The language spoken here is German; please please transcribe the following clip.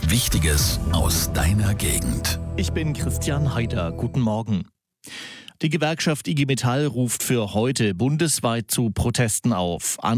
Wichtiges aus deiner Gegend. Ich bin Christian Haider. Guten Morgen. Die Gewerkschaft IG Metall ruft für heute bundesweit zu Protesten auf.